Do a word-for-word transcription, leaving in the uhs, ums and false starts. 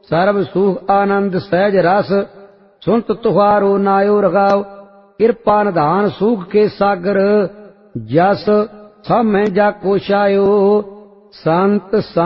ਸਰਬ ਸੁਖ ਆਨੰਦ ਸਹਿਜ ਰਸ ਸੁਨਤ ਤੁਹਾਰੋ ਨਾਇਓ ਰਗਾਓ ਕਿਰਪਾ ਨਿਧਾਨ ਸੁਖ ਕੇ ਸਾਗਰ ਜਸ ਸਭ ਮੈਂ ਜਾ ਕੋ ਛਾਇਓ ਸੰਤ